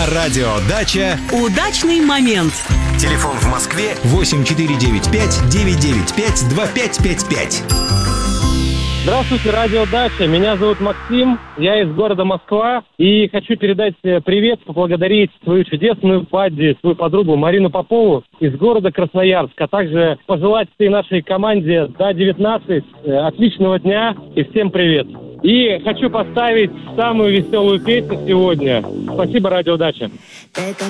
На радио «Дача» удачный момент. Телефон в Москве 8495-995-2555. Здравствуйте, радио «Дача». Меня зовут Максим, я из города Москва. И хочу передать привет, поблагодарить свою чудесную падди, свою подругу Марину Попову из города Красноярск. А также пожелать всей нашей команде ДА-19 отличного дня и всем привет. И хочу поставить самую веселую песню сегодня. Спасибо, радио «Дача».